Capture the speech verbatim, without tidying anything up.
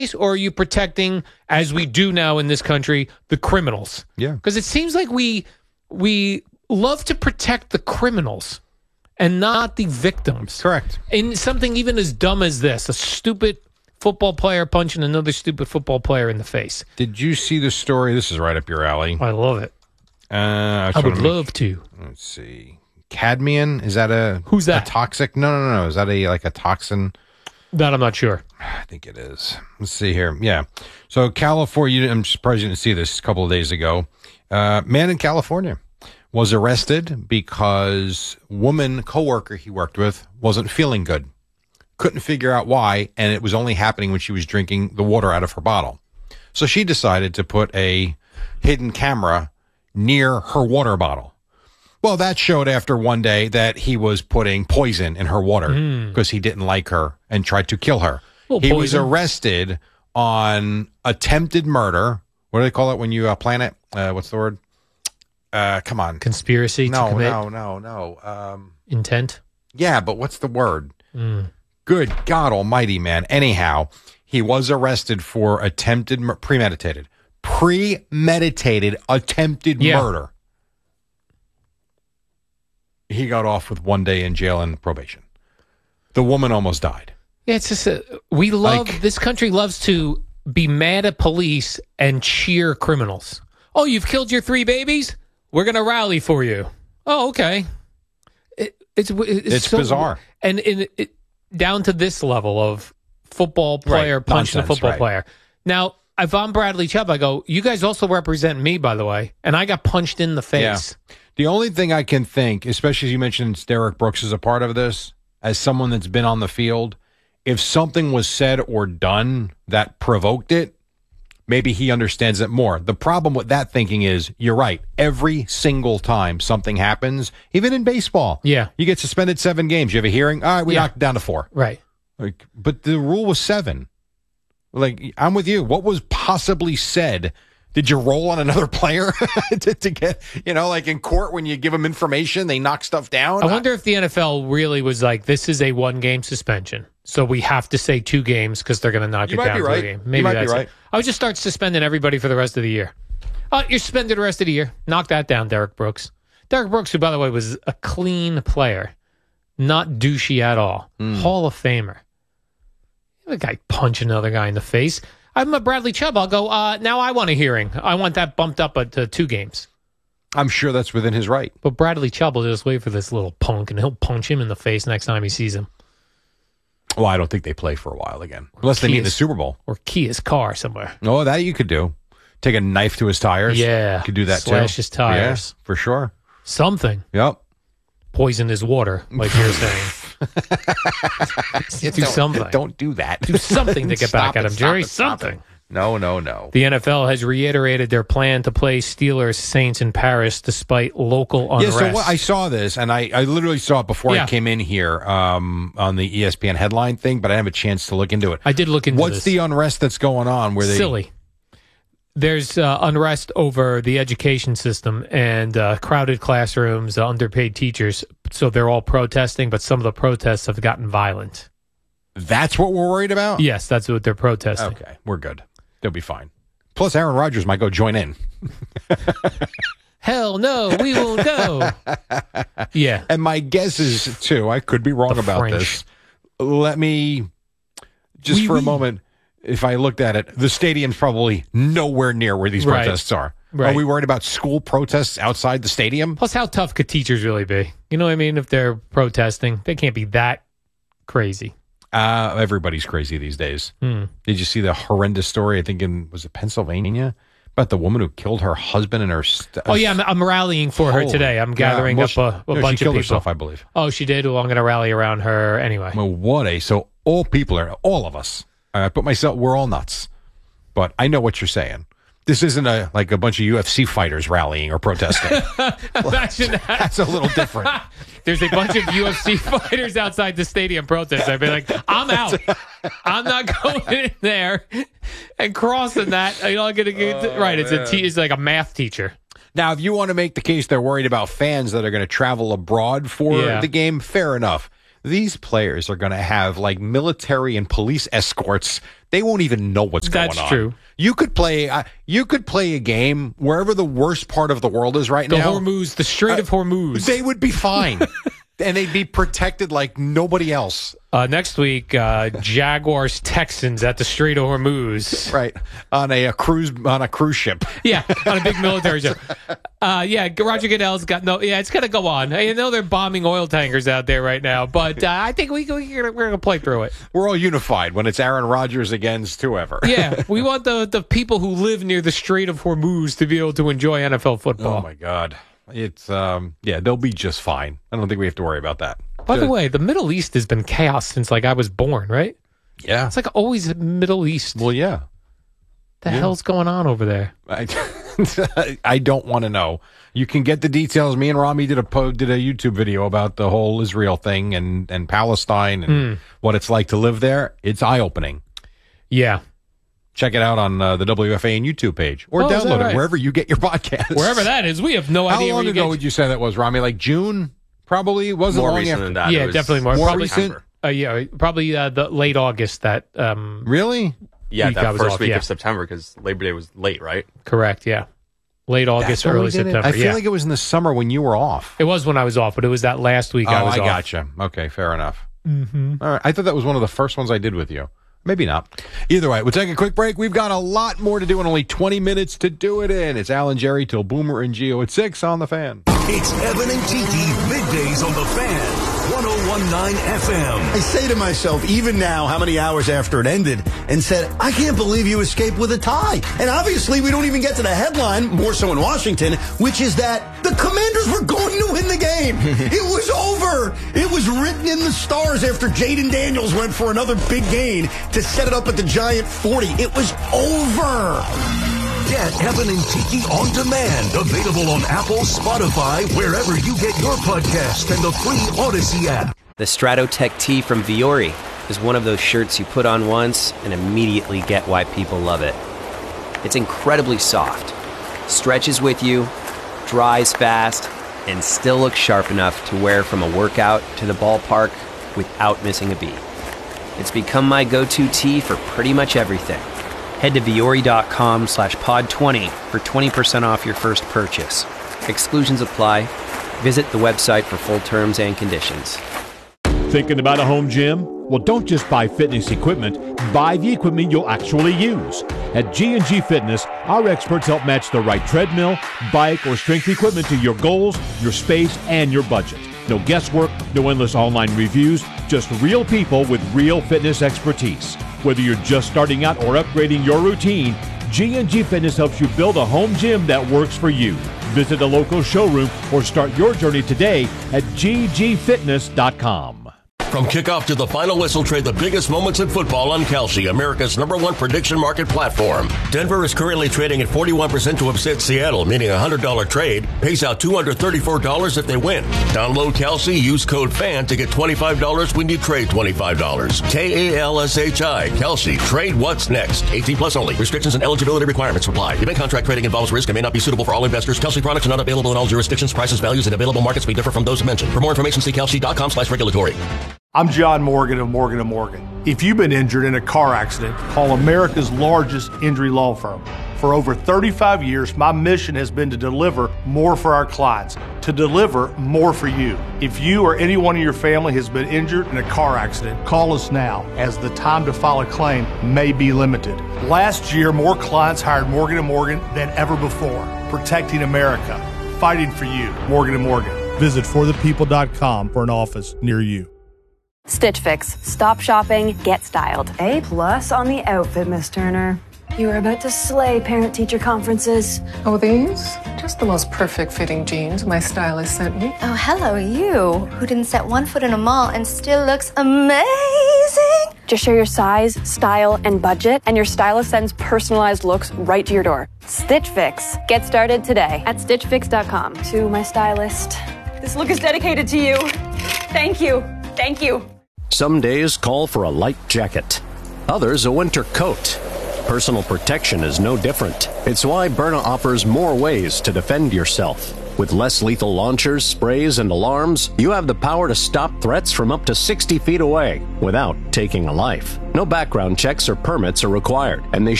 or are you protecting, as we do now in this country, the criminals? Yeah. Because it seems like we we love to protect the criminals and not the victims. Correct. In something even as dumb as this, a stupid football player punching another stupid football player in the face. Did you see the story? This is right up your alley. I love it. Uh, I, I would make, love to. Let's see. Cadmium? Is that a... Who's that? A toxic? No, no, no. Is that a like a toxin? That I'm not sure. I think it is. Let's see here. Yeah. So California, I'm surprised you didn't see this a couple of days ago. Uh, man in California was arrested because woman coworker he worked with wasn't feeling good. Couldn't figure out why, and it was only happening when she was drinking the water out of her bottle. So she decided to put a hidden camera near her water bottle. Well, that showed after one day that he was putting poison in her water because mm. he didn't like her and tried to kill her. He poison. was arrested on attempted murder. What do they call it when you uh, plan it? Uh, what's the word? Uh, come on. Conspiracy no, to commit? No, no, no, no. Um, Intent? Yeah, but what's the word? Mm. Good God almighty, man. Anyhow, he was arrested for attempted, mur- premeditated, premeditated attempted yeah. murder. He got off with one day in jail and probation. The woman almost died. Yeah, it's just, a, we love, like, this country loves to be mad at police and cheer criminals. Oh, you've killed your three babies? We're going to rally for you. Oh, okay. It, it's it's, it's so, bizarre. And, and it, down to this level of football player right. punching Nonsense, a football right. player. Now, if I'm Bradley Chubb, I go, you guys also represent me, by the way, and I got punched in the face. Yeah. The only thing I can think, especially as you mentioned Derek Brooks is a part of this, as someone that's been on the field, if something was said or done that provoked it, maybe he understands it more. The problem with that thinking is, you're right, every single time something happens, even in baseball, yeah, you get suspended seven games. You have a hearing, all right, we yeah. knocked it down to four. Right. Like, but the rule was seven. Like, I'm with you. What was possibly said? Did you roll on another player to, to get, you know, like in court when you give them information, they knock stuff down? I wonder if the N F L really was like, this is a one-game suspension, so we have to say two games because they're going to knock you it might down be to right. a game. Maybe you might that's be right. it. I would just start suspending everybody for the rest of the year. Oh, you're suspended the rest of the year. Knock that down, Derek Brooks. Derek Brooks, who, by the way, was a clean player, not douchey at all. Mm. Hall of Famer. The guy punch another guy in the face. I'm a Bradley Chubb. I'll go, uh, now I want a hearing. I want that bumped up to two games. I'm sure that's within his right. But Bradley Chubb will just wait for this little punk, and he'll punch him in the face next time he sees him. Well, I don't think they play for a while again. Unless they meet in the Super Bowl. Or key his car somewhere. Oh, that you could do. Take a knife to his tires. Yeah. You could do that Slash too. Slash his tires. Yeah, for sure. Something. Yep. Poison his water, like you're saying. do don't, something. Don't do that. Do something to get Stop back at it, him, Jerry. it, something. It. No, no, no. The N F L has reiterated their plan to play Steelers Saints in Paris despite local unrest. Yeah, so what, I saw this, and I, I literally saw it before yeah. I came in here um, on the E S P N headline thing, but I didn't have a chance to look into it. I did look into What's this. the unrest that's going on? Where they Silly. There's uh, unrest over the education system and uh, crowded classrooms, uh, underpaid teachers. So they're all protesting, but some of the protests have gotten violent. That's what we're worried about? Yes, that's what they're protesting. Okay, we're good. They'll be fine. Plus, Aaron Rodgers might go join in. Hell no, we won't go. Yeah. And my guess is, too, I could be wrong the about French. this. Let me, just oui, for oui. a moment, if I looked at it, the stadium's probably nowhere near where these right. protests are. Right. Are we worried about school protests outside the stadium? Plus, how tough could teachers really be? You know what I mean? If they're protesting, they can't be that crazy. Uh, everybody's crazy these days. Hmm. Did you see the horrendous story? I think in, was it Pennsylvania? About the woman who killed her husband and her... St- oh, yeah, I'm, I'm rallying for her today. I'm gathering well, up a, a no, bunch she killed of people. herself, I believe. Oh, she did? Well, I'm going to rally around her anyway. Well, what a... So all people are... All of us. I put myself... We're all nuts. But I know what you're saying. This isn't a like a bunch of U F C fighters rallying or protesting. Imagine that. That's a little different. There's a bunch of U F C fighters outside the stadium protesting. I'd be like, I'm out. I'm not going in there and crossing that. I'm not going to get oh, right. It's man. a te- it's like a math teacher. Now, if you want to make the case they're worried about fans that are going to travel abroad for Yeah. the game, fair enough. these players are going to have like military and police escorts. They won't even know what's going on. That's true. You could play. Uh, you could play a game wherever the worst part of the world is right the now. The Hormuz, the Strait uh, of Hormuz. They would be fine, and they'd be protected like nobody else. Uh, next week, uh, Jaguars Texans at the Strait of Hormuz. Right on a, a cruise on a cruise ship. Yeah, on a big military ship. Uh, yeah, Roger Goodell's got no. Yeah, it's gonna go on. I know they're bombing oil tankers out there right now, but uh, I think we, we we're gonna play through it. We're all unified when it's Aaron Rodgers against whoever. Yeah, we want the the people who live near the Strait of Hormuz to be able to enjoy N F L football. Oh my God, it's um yeah, they'll be just fine. I don't think we have to worry about that. By the way, the Middle East has been chaos since like I was born, right? Yeah. It's like always Middle East. Well, yeah. The yeah. hell's going on over there? I, I don't want to know. You can get the details. Me and Rami did a po- did a YouTube video about the whole Israel thing and, and Palestine and mm. what it's like to live there. It's eye-opening. Yeah. Check it out on uh, the W F A N YouTube page or oh, download right? it wherever you get your podcasts. Wherever that is. We have no How idea. How long where ago get... would you say that was, Rami? Like June? Probably wasn't more long recent after than that. Yeah, definitely more. More probably, recent. Uh, yeah, probably uh, the late August. That um, really? Yeah, week that first off, week yeah. of September because Labor Day was late, right? Correct. Yeah, late August, early September. I feel yeah. like it was in the summer when you were off. It was when I was off, but it was that last week oh, I was I off. gotcha. Okay, fair enough. Mm-hmm. All right, I thought that was one of the first ones I did with you. Maybe not. Either way, we'll take a quick break. We've got a lot more to do and only twenty minutes to do it in. It's Alan Jerry till Boomer and Geo at six on The Fan. It's Evan and Tiki, middays on The Fan, one oh one point nine F M. I say to myself, even now, how many hours after it ended, and said, I can't believe you escaped with a tie. And obviously, we don't even get to the headline, more so in Washington, which is that the Commanders were going to win the game. It was over. It was written in the stars after Jaden Daniels went for another big gain to set it up at the Giant forty. It was over. Get Evan and Tiki on demand. Available on Apple, Spotify, wherever you get your podcast and the free Odyssey app. The Stratotech tee from Viore is one of those shirts you put on once and immediately get why people love it. It's incredibly soft, stretches with you, dries fast, and still looks sharp enough to wear from a workout to the ballpark without missing a beat. It's become my go-to tee for pretty much everything. Head to Viore.com slash pod 20 for twenty percent off your first purchase. Exclusions apply. Visit the website for full terms and conditions. Thinking about a home gym? Well, don't just buy fitness equipment. Buy the equipment you'll actually use. At G and G Fitness, our experts help match the right treadmill, bike, or strength equipment to your goals, your space, and your budget. No guesswork, no endless online reviews, just real people with real fitness expertise. Whether you're just starting out or upgrading your routine, G and G Fitness helps you build a home gym that works for you. Visit a local showroom or start your journey today at g g fitness dot com. From kickoff to the final whistle, trade the biggest moments in football on Kalshi, America's number one prediction market platform. Denver is currently trading at forty-one percent to upset Seattle, meaning a one hundred dollars trade pays out two hundred thirty-four dollars if they win. Download Kalshi, use code FAN to get twenty-five dollars when you trade twenty-five dollars. K A L S H I, Kalshi. Trade what's next. eighteen plus only. Restrictions and eligibility requirements apply. Event contract trading involves risk and may not be suitable for all investors. Kalshi products are not available in all jurisdictions. Prices, values, and available markets may differ from those mentioned. For more information, see Kalshi.com slash regulatory. I'm John Morgan of Morgan and Morgan. If you've been injured in a car accident, call America's largest injury law firm. For over thirty-five years, my mission has been to deliver more for our clients, to deliver more for you. If you or anyone in your family has been injured in a car accident, call us now, as the time to file a claim may be limited. Last year, more clients hired Morgan and Morgan than ever before, protecting America, fighting for you. Morgan and Morgan. Visit for the people dot com for an office near you. Stitch Fix. Stop shopping, get styled. A plus on the outfit, Miss Turner. You were about to slay parent-teacher conferences. Oh, these? Just the most perfect fitting jeans my stylist sent me. Oh, hello, you, who didn't set one foot in a mall and still looks amazing. Just share your size, style, and budget, and your stylist sends personalized looks right to your door. Stitch Fix. Get started today at stitch fix dot com. To my stylist, this look is dedicated to you. Thank you. Thank you. Some days call for a light jacket, others a winter coat. Personal protection is no different. It's why Byrna offers more ways to defend yourself. With less lethal launchers, sprays, and alarms, you have the power to stop threats from up to sixty feet away without taking a life. No background checks or permits are required, and they